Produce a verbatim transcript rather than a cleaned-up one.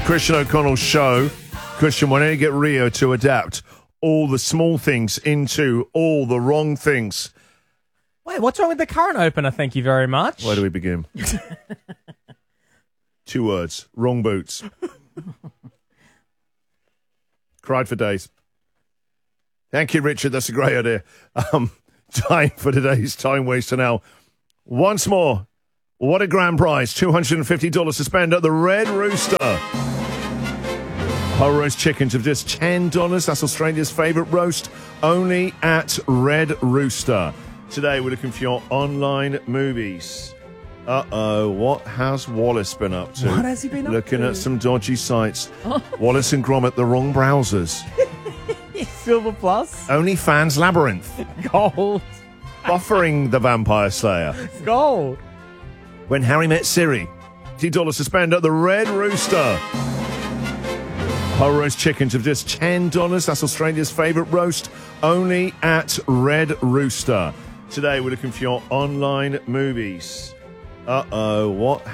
Christian O'Connell's show. Christian, why don't you get Rio to adapt all the small things into all the wrong things? Wait, what's wrong with the current opener? Thank you very much. Where do we begin? Two words. Wrong boots. Cried for days. Thank you, Richard. That's a great idea. Um, time for today's Time Waster now. Once more, what a grand prize. two hundred fifty dollars to spend at the Red Rooster. Whole roast chickens of just ten dollars. That's Australia's favourite roast. Only at Red Rooster. Today we're looking for your online movies. Uh-oh, what has Wallace been up to? What has he been up Looking to? at some dodgy sites. Wallace and Gromit, the wrong browsers. Silver Plus. OnlyFans Labyrinth. Gold. Buffering the Vampire Slayer. Gold. When Harry Met Siri. fifty dollars to spend at the Red Rooster. Whole roast chickens of just ten dollars. That's Australia's favourite roast. Only at Red Rooster. Today we're looking for your online movies. Uh-oh, what